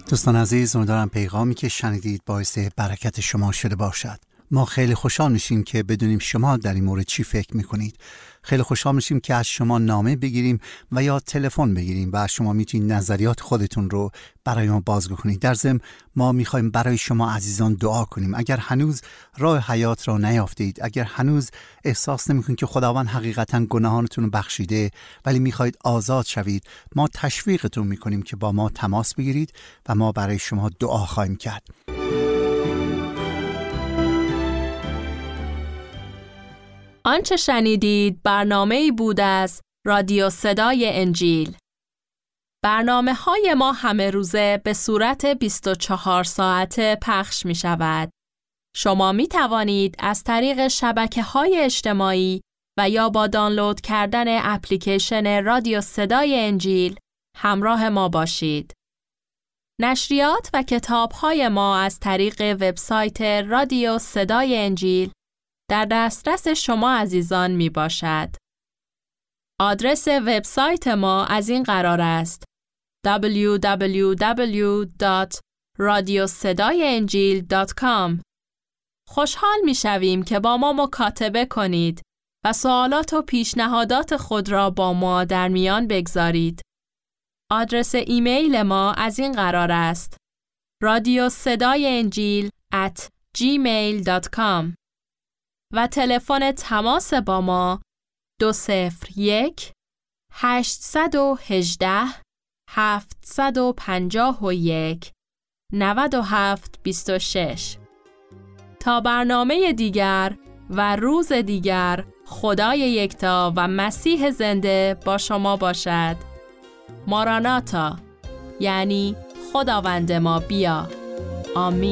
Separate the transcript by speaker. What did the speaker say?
Speaker 1: دوستان عزیز، امیدوارم پیغامی که شنیدید باعث برکت شما شده باشد. ما خیلی خوشحال میشیم که بدونیم شما در این مورد چی فکر میکنید. خیلی خوشحال میشیم که از شما نامه بگیریم و یا تلفن بگیریم و شما میتونید نظریات خودتون رو برای ما بازگو کنید. در ضمن ما میخوایم برای شما عزیزان دعا کنیم. اگر هنوز راه حیات را نیافتید، اگر هنوز احساس نمیکنید که خداوند حقیقتا گناهانتون رو بخشیده ولی میخواید آزاد شوید، ما تشویقتون میکنیم که با ما تماس بگیرید و ما برای شما دعا خواهیم کرد.
Speaker 2: آنچه شنیدید برنامه‌ای بود از رادیو صدای انجیل. برنامه‌های ما همه روزه به صورت 24 ساعته پخش می شود. شما می توانید از طریق شبکه‌های اجتماعی و یا با دانلود کردن اپلیکیشن رادیو صدای انجیل همراه ما باشید. نشریات و کتاب‌های ما از طریق وبسایت رادیو صدای انجیل در دسترس شما عزیزان می باشد. آدرس وبسایت ما از این قرار است: www.radiosedaienjil.com. خوشحال می شویم که با ما مکاتبه کنید و سوالات و پیشنهادات خود را با ما در میان بگذارید. آدرس ایمیل ما از این قرار است: radiosedaienjil@gmail.com. و تلفن تماس با ما 201 818 751 9726. تا برنامه دیگر و روز دیگر، خدای یکتا و مسیح زنده با شما باشد. ماراناتا، یعنی خداوند ما بیا. آمین.